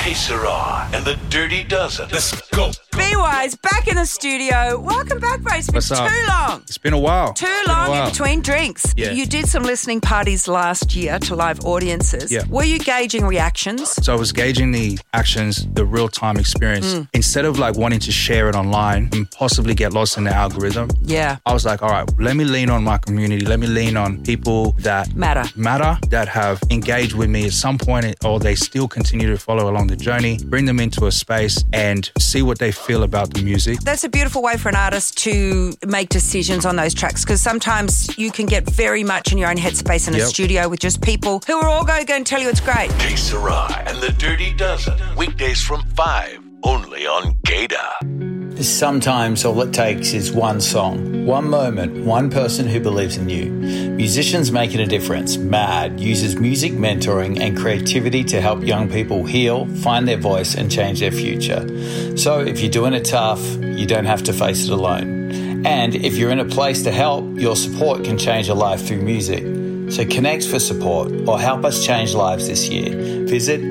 Que Sera and the Dirty Dozen. Let's go. B-Wise, back in the studio. Welcome back, bro. It's been too long. It's been a while. Too long in between drinks. Yeah. You did some listening parties last year to live audiences. Yeah. Were you gauging reactions? So I was gauging the actions, the real-time experience. Instead of like wanting to share it online and possibly get lost in the algorithm, Yeah. I was like, all right, let me lean on my community. Let me lean on people that Matter, that have engaged with me at some point, or they still continue to follow along the journey, bring them into a space and see what they feel about the music. That's a beautiful way for an artist to make decisions on those tracks, because sometimes you can get very much in your own headspace in a studio with just people who are all going to tell you it's great. Que Sera and the Dirty Dozen. Weekdays from 5, only on Gator. Sometimes all it takes is one song, one moment, one person who believes in you. Musicians Making a Difference, MAD, uses music mentoring and creativity to help young people heal, find their voice and change their future. So if you're doing it tough, you don't have to face it alone. And if you're in a place to help, your support can change a life through music. So connect for support or help us change lives this year. Visit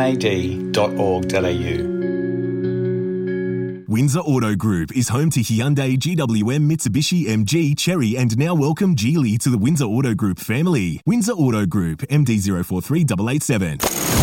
mmad.org.au. Windsor Auto Group is home to Hyundai, GWM, Mitsubishi, MG, Chery and now welcome Geely to the Windsor Auto Group family. Windsor Auto Group, MD043887.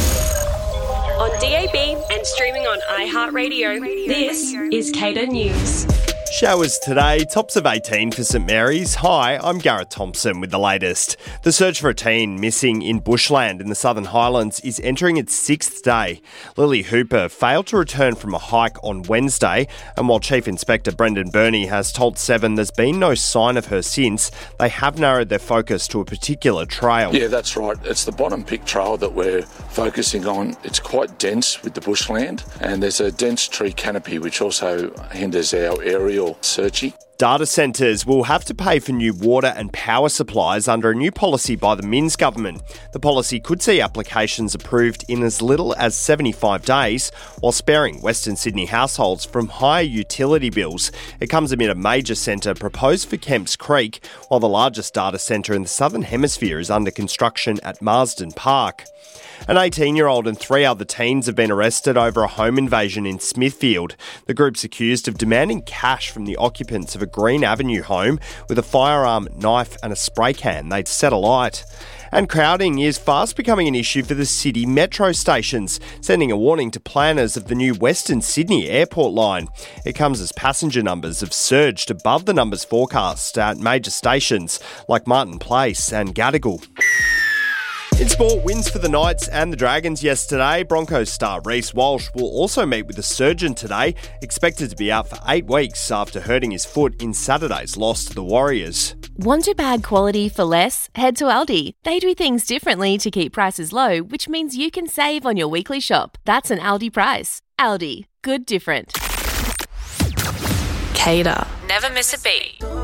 On DAB and streaming on iHeartRadio, this is Cater News. Showers today, tops of 18 for St Mary's. Hi, I'm Gareth Thompson with the latest. The search for a teen missing in bushland in the Southern Highlands is entering its 6th day. Lily Hooper failed to return from a hike on Wednesday, and while Chief Inspector Brendan Burney has told Seven there's been no sign of her since, they have narrowed their focus to a particular trail. Yeah, that's right. It's the bottom pick trail that we're focusing on. It's quite dense with the bushland, and there's a dense tree canopy which also hinders our aerial searching. Data centres will have to pay for new water and power supplies under a new policy by the Minns government. The policy could see applications approved in as little as 75 days, while sparing Western Sydney households from higher utility bills. It comes amid a major centre proposed for Kemps Creek, while the largest data centre in the Southern Hemisphere is under construction at Marsden Park. An 18-year-old and 3 other teens have been arrested over a home invasion in Smithfield. The group's accused of demanding cash from the occupants of a Green Avenue home with a firearm, knife and a spray can they'd set alight. And crowding is fast becoming an issue for the city metro stations, sending a warning to planners of the new Western Sydney airport line. It comes as passenger numbers have surged above the numbers forecast at major stations like Martin Place and Gadigal. In sport, wins for the Knights and the Dragons yesterday. Broncos star Reece Walsh will also meet with a surgeon today, expected to be out for 8 weeks after hurting his foot in Saturday's loss to the Warriors. Want a bag quality for less? Head to Aldi. They do things differently to keep prices low, which means you can save on your weekly shop. That's an Aldi price. Aldi. Good different. Cater. Never miss a beat.